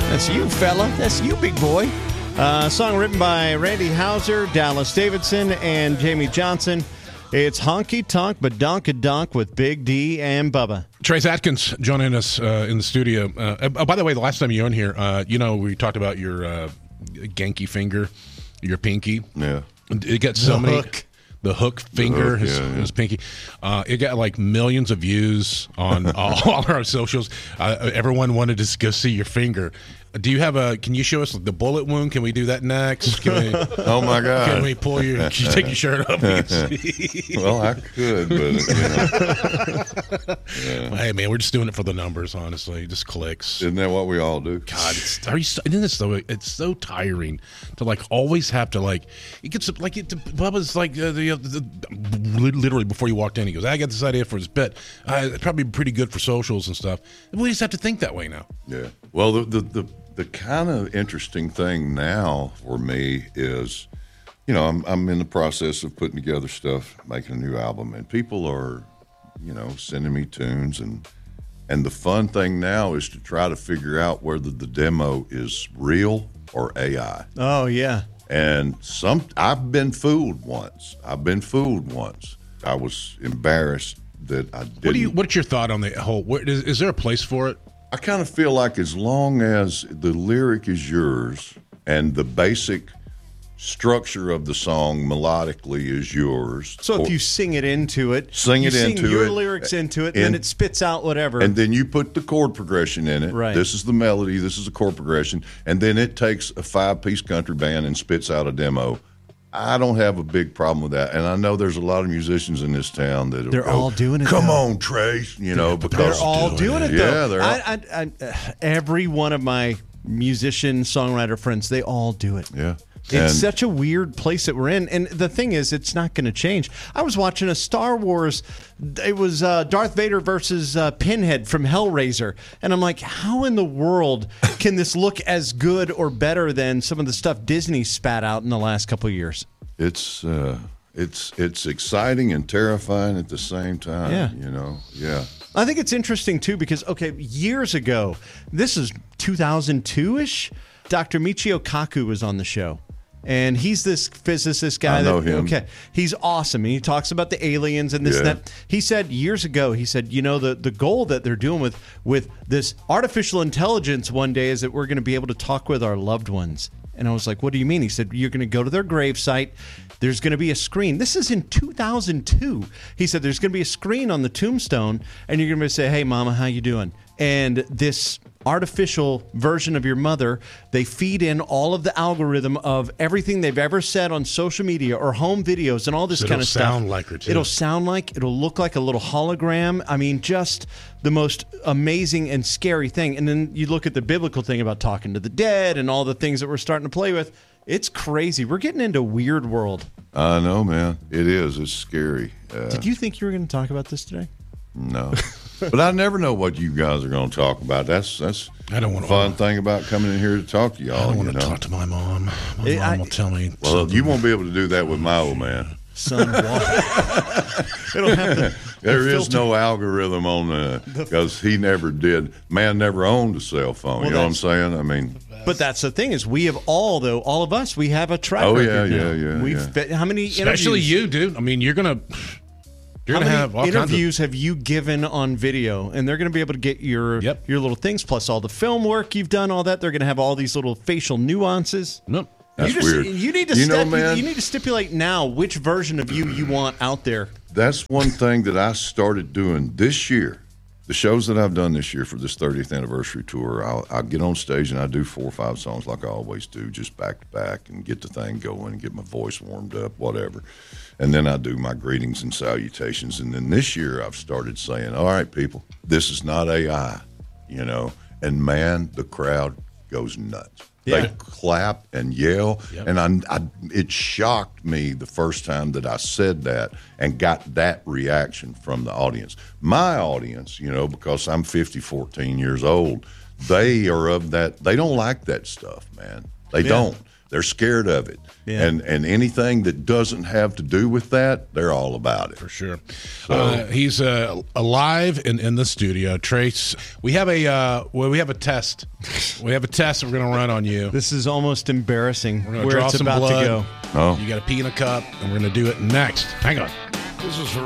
That's you, fella. That's you, big boy. Song written by Randy Houser, Dallas Davidson, and Jamie Johnson. It's Honky Tonk Badonkadonk with Big D and Bubba. Trace Atkins joining us in the studio. By the way, the last time you were in here, we talked about your ganky finger, your pinky. Yeah. It got so many. Hook. The hook finger, his pinky. It got like millions of views on all our socials. Everyone wanted to go see your finger. Do you have can you show us the bullet wound? Can we do that next? Can we, oh my God! Can we pull can you take your shirt off? Well, I could, but Hey man, we're just doing it for the numbers. Honestly, just clicks. Isn't that what we all do? God, it's so tiring to like always have to like. It gets like Bubba's like literally before you walked in, he goes, "I got this idea for his bit. It's probably pretty good for socials and stuff." We just have to think that way now. Yeah. Well, the kind of interesting thing now for me is, I'm in the process of putting together stuff, making a new album, and people are, sending me tunes, and the fun thing now is to try to figure out whether the demo is real or AI. Oh, yeah. And I've been fooled once. I was embarrassed that I didn't. What's your thought on the whole? Is there a place for it? I kind of feel like as long as the lyric is yours and the basic structure of the song melodically is yours. So if you sing it into it, sing your lyrics into it, and then it spits out whatever. And then you put the chord progression in it. Right. This is the melody, this is the chord progression, and then it takes a 5-piece country band and spits out a demo. I don't have a big problem with that, and I know there's a lot of musicians in this town that they're all doing it. Come on, Trace, because they're all doing it. Though. Yeah, every one of my musician songwriter friends, they all do it. Yeah. It's such a weird place that we're in. And the thing is, it's not going to change. I was watching a Star Wars. It was Darth Vader versus Pinhead from Hellraiser. And I'm like, how in the world can this look as good or better than some of the stuff Disney spat out in the last couple of years? It's exciting and terrifying at the same time. Yeah. Yeah. I think it's interesting, too, because, years ago, this is 2002-ish, Dr. Michio Kaku was on the show. And he's this physicist guy. I know him. Okay, he's awesome. And he talks about the aliens and this and that. He said years ago, the goal that they're doing with this artificial intelligence one day is that we're going to be able to talk with our loved ones. And I was like, what do you mean? He said, you're going to go to their gravesite. There's going to be a screen. This is in 2002. He said, there's going to be a screen on the tombstone, and you're going to say, hey, Mama, how you doing? And this artificial version of your mother, they feed in all of the algorithm of everything they've ever said on social media or home videos and all this kind of stuff. It'll sound like her, too. It'll look like a little hologram. I mean, just the most amazing and scary thing. And then you look at the biblical thing about talking to the dead and all the things that we're starting to play with. It's crazy. We're getting into a weird world. I know, man. It is. It's scary. Did you think you were going to talk about this today? No. But I never know what you guys are going to talk about. That's I don't want the fun thing about coming in here to talk to y'all. I don't want to talk to my mom. My mom will tell me. Well, something. You won't be able to do that with my old man. Son, it'll have there is no algorithm on because he never did. Man never owned a cell phone. You know what I'm saying? I mean. But that's the thing is we have all of us, we have a track record now. Yeah. How many Especially interviews? you, dude. I mean, you're going to have all interviews have you given on video? And they're going to be able to get your little things, plus all the film work you've done, all that. They're going to have all these little facial nuances. Nope. That's weird. You need to man, you need to stipulate now which version of you want out there. That's one thing that I started doing this year. The shows that I've done this year for this 30th anniversary tour, I'll get on stage and I do 4 or 5 songs like I always do, just back to back, and get the thing going and get my voice warmed up, whatever. And then I do my greetings and salutations. And then this year I've started saying, all right, people, this is not AI, And, man, the crowd goes nuts. Yeah. They clap and yell, and it shocked me the first time that I said that and got that reaction from the audience. My audience, because I'm 14 years old, they are of that. They don't like that stuff, man. They don't. They're scared of it. Yeah. And anything that doesn't have to do with that, they're all about it. For sure. He's alive in the studio. Trace, we have a test. We have a test we're going to run on you. This is almost embarrassing We're going to where draw it's some about blood. to go. Oh. You got to pee in a cup, and we're going to do it next. Hang on. This is for